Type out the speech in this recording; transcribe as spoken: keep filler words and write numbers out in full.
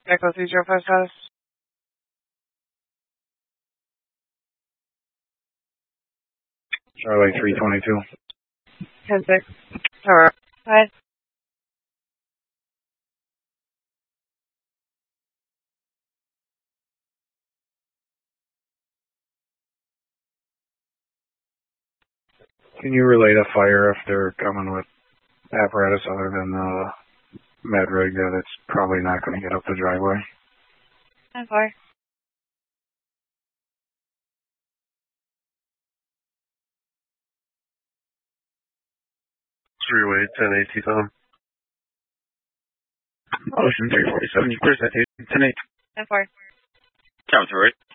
Echo three zero five status. Charlie three twenty-two. ten six. Alright. Bye. Can you relay the fire if they're coming with apparatus other than the med rig that it's probably not going to get up the driveway? ten four. Three-way, ten eight, Tom. Ocean three forty-seven, you clear citation, ten eight. ten four. Count, right?